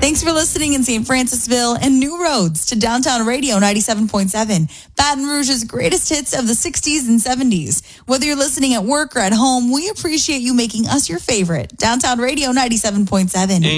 Thanks for listening in St. Francisville and New Roads to Downtown Radio 97.7, Baton Rouge's greatest hits of the 60s and 70s. Whether you're listening at work or at home, we appreciate you making us your favorite. Downtown Radio 97.7.